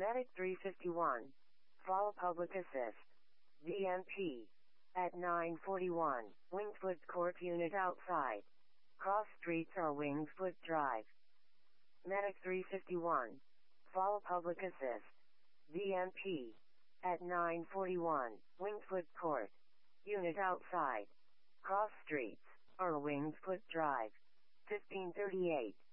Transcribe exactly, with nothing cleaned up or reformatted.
Medic three fifty-one. Fall Public Assist. D M P. At nine forty-one, Wingfoot Court unit outside. Cross streets or Wingfoot Drive. Medic three fifty-one. Fall Public Assist. D M P. At nine forty-one, Wingfoot Court. Unit outside. Cross streets or Wingfoot Drive. fifteen thirty-eight.